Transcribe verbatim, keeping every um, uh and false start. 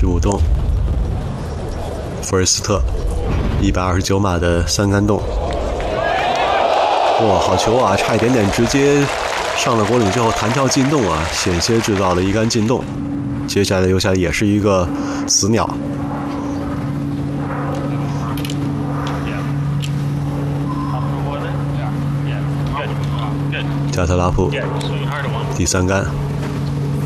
十五洞，福尔斯特一百二十九码的三杆洞。哇，好球啊！差一点点直接上了果岭之后弹跳进洞啊，险些制造了一杆进洞。接下来留下来也是一个死鸟。加特拉普第三杆。